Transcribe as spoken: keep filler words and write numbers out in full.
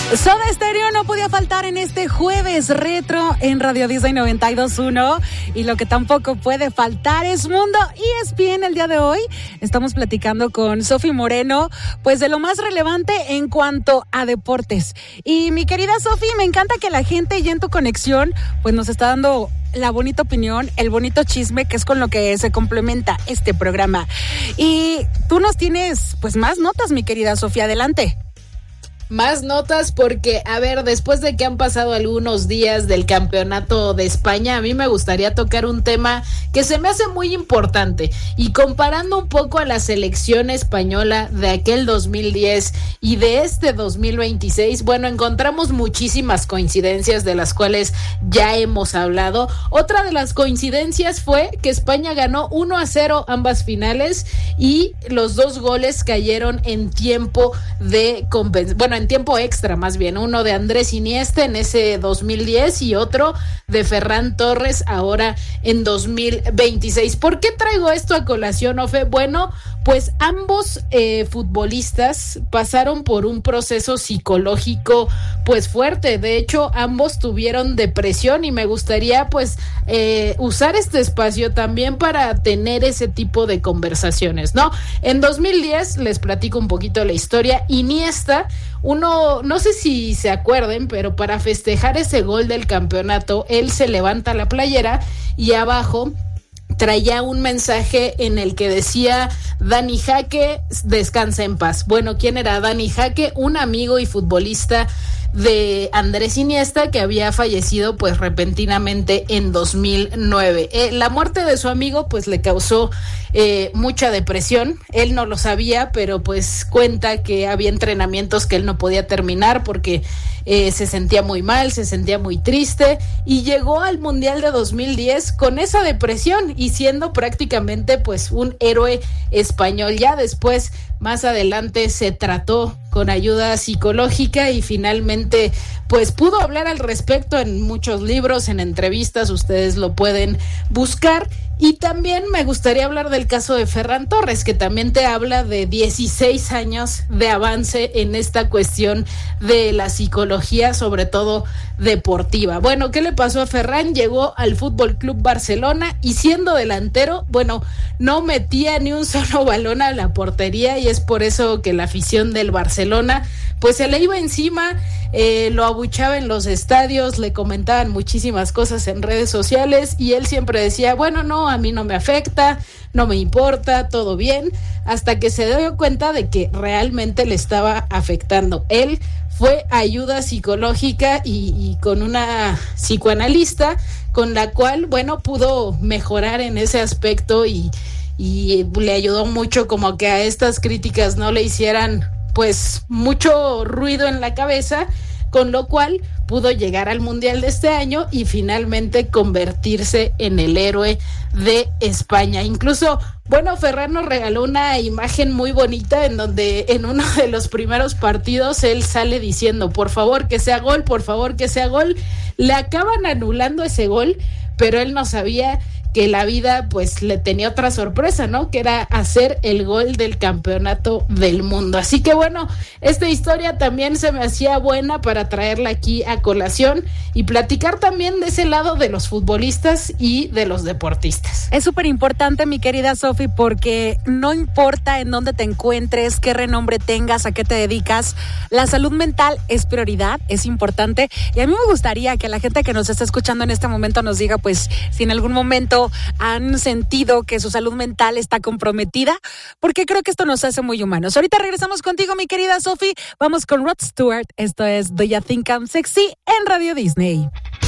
Soda Stereo no podía faltar en este jueves retro en Radio Disney noventa y dos punto uno, y lo que tampoco puede faltar es Mundo E S P N. El día de hoy estamos platicando con Sofi Moreno, pues de lo más relevante en cuanto a deportes. Y mi querida Sofi, me encanta que la gente ya en tu conexión pues nos está dando la bonita opinión, el bonito chisme, que es con lo que se complementa este programa. Y tú nos tienes pues más notas, mi querida Sofi, adelante. Más notas porque, a ver, después de que han pasado algunos días del Campeonato de España, a mí me gustaría tocar un tema que se me hace muy importante, y comparando un poco a la selección española de aquel dos mil diez y de este dos mil veintiséis, bueno, encontramos muchísimas coincidencias de las cuales ya hemos hablado. Otra de las coincidencias fue que España ganó uno a cero ambas finales, y los dos goles cayeron en tiempo de compensación, bueno, en tiempo extra más bien, uno de Andrés Iniesta en ese dos mil diez y otro de Ferran Torres ahora en dos mil veintiséis. ¿Por qué traigo esto a colación, Ofe? Bueno, pues ambos eh, futbolistas pasaron por un proceso psicológico pues fuerte. De hecho, ambos tuvieron depresión, y me gustaría pues eh, usar este espacio también para tener ese tipo de conversaciones, ¿no? En dos mil diez, les platico un poquito la historia. Iniesta, uno, no sé si se acuerden, pero para festejar ese gol del campeonato, él se levanta la playera y abajo traía un mensaje en el que decía: Dani Jaque, descansa en paz. Bueno, ¿quién era Dani Jaque? Un amigo y futbolista de Andrés Iniesta, que había fallecido pues repentinamente en dos mil nueve. Eh, la muerte de su amigo pues le causó eh, mucha depresión. Él no lo sabía, pero pues cuenta que había entrenamientos que él no podía terminar porque eh, se sentía muy mal, se sentía muy triste, y llegó al Mundial de dos mil diez con esa depresión y siendo prácticamente pues un héroe español. Ya después, más adelante, se trató con ayuda psicológica y finalmente pues pudo hablar al respecto en muchos libros, en entrevistas, ustedes lo pueden buscar. Y también me gustaría hablar del caso de Ferran Torres, que también te habla de dieciséis años de avance en esta cuestión de la psicología, sobre todo deportiva. Bueno, ¿qué le pasó a Ferran? Llegó al Fútbol Club Barcelona y siendo delantero, bueno, no metía ni un solo balón a la portería, y es por eso que la afición del Barcelona pues se le iba encima, eh, lo abuchaba en los estadios, le comentaban muchísimas cosas en redes sociales, y él siempre decía, bueno, no, a mí no me afecta, no me importa, todo bien, hasta que se dio cuenta de que realmente le estaba afectando. Él fue a ayuda psicológica y, y con una psicoanalista con la cual, bueno, pudo mejorar en ese aspecto, y, y le ayudó mucho como que a estas críticas no le hicieran pues mucho ruido en la cabeza, con lo cual pudo llegar al Mundial de este año y finalmente convertirse en el héroe de España. Incluso, bueno, Ferran nos regaló una imagen muy bonita en donde en uno de los primeros partidos él sale diciendo, por favor que sea gol, por favor que sea gol. Le acaban anulando ese gol, pero él no sabía que la vida pues le tenía otra sorpresa, ¿no? Que era hacer el gol del campeonato del mundo. Así que bueno, esta historia también se me hacía buena para traerla aquí a colación y platicar también de ese lado de los futbolistas y de los deportistas. Es súper importante, mi querida Sofi, porque no importa en dónde te encuentres, qué renombre tengas, a qué te dedicas, la salud mental es prioridad, es importante, y a mí me gustaría que la gente que nos está escuchando en este momento nos diga pues si en algún momento han sentido que su salud mental está comprometida, porque creo que esto nos hace muy humanos. Ahorita regresamos contigo, mi querida Sofi. Vamos con Rod Stewart. Esto es Do You Think I'm Sexy en Radio Disney.